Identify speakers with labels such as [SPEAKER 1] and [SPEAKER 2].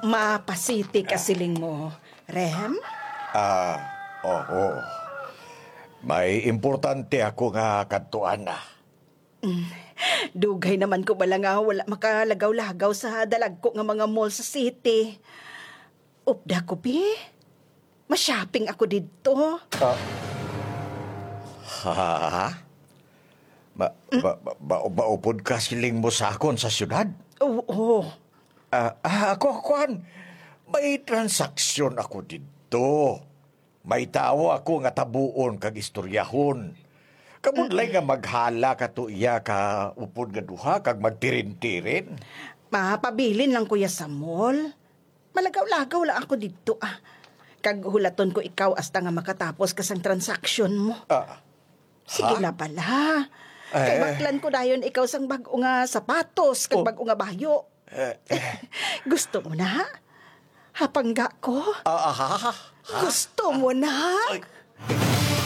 [SPEAKER 1] Mapasiti ka siling mo, Rem?
[SPEAKER 2] Oo. May importante ako nga kantuan na.
[SPEAKER 1] Dugay naman ko bala nga wala makalagaw-lagaw sa dalag ko nga mga mall sa city. Upda ko, bi. Ma-shopping ako dito.
[SPEAKER 2] Ha? Baupod ka siling mo sa akon sa syudad?
[SPEAKER 1] Oo.
[SPEAKER 2] Ako, may transaksyon ako dito. May tao ako nga tabuon kag istoryahon. Kamudlay nga maghala ka to iya ka upod nga duha kag magtirin-tirin.
[SPEAKER 1] Mapabilin lang kuya sa mall. Malagaw-lagaw lang ako dito Kag hulaton ko ikaw hasta nga makatapos kasang transaksyon mo. Sige la pala. Kay baklan ko dayon ikaw sang bag-o nga sapatos kag bag-o nga bayo. Gusto mo na? Hapangga ko? Gusto mo na?
[SPEAKER 2] Ay.